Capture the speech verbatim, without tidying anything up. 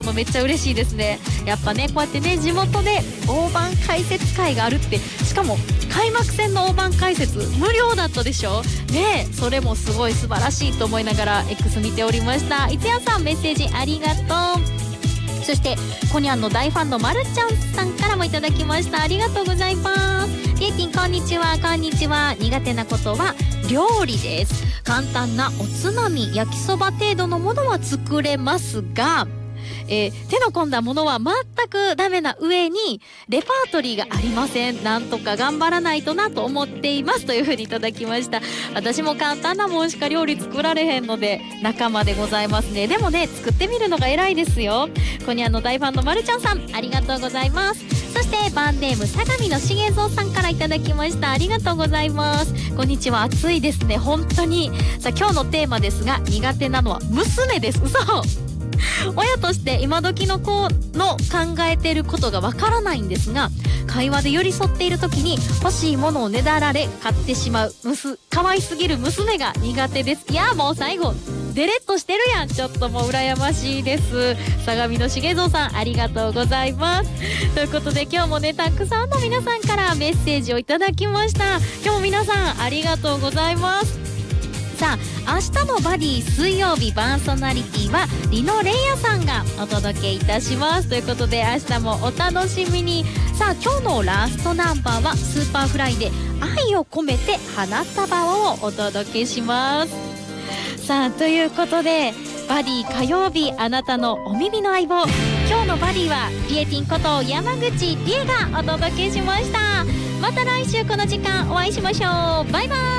もうめっちゃ嬉しいですね。やっぱねこうやってね地元で大盤解説会があるって、しかも開幕戦の大盤解説無料だったでしょね。それもすごい素晴らしいと思いながら X 見ておりました。いつやさんメッセージありがとう。そしてコニャンの大ファンのまるちゃんさんからもいただきました。ありがとうございます。リエティンこんにちは。こんにちは。苦手なことは料理です。簡単なおつまみ焼きそば程度のものは作れますが、えー、手の込んだものは全くダメな上にレパートリーがありません。なんとか頑張らないとなと思っていますというふうにいただきました。私も簡単なもんしか料理作られへんので仲間でございますね。でもね作ってみるのが偉いですよ。コニャンの大ファンのまるちゃんさんありがとうございます。そしてバンネーム相模のしげぞうさんからいただきました。ありがとうございます。こんにちは。暑いですね本当に。さあ今日のテーマですが、苦手なのは娘です。嘘親として今時の子の考えていることがわからないんですが、会話で寄り添っている時に欲しいものをねだられ買ってしまうむす可愛すぎる娘が苦手です。いやもう最後デレッとしてるやん。ちょっともう羨ましいです。相模のしげぞうさんありがとうございます。ということで今日もねたくさんの皆さんからメッセージをいただきました。今日も皆さんありがとうございます。さあ明日のバディ水曜日パーソナリティはリノレイヤさんがお届けいたしますということで、明日もお楽しみに。さあ今日のラストナンバーはスーパーフライで愛を込めて花束をお届けします。さあということでバディ火曜日あなたのお耳の相棒、今日のバディはリエティンこと山口理恵がお届けしました。また来週この時間お会いしましょう。バイバイ。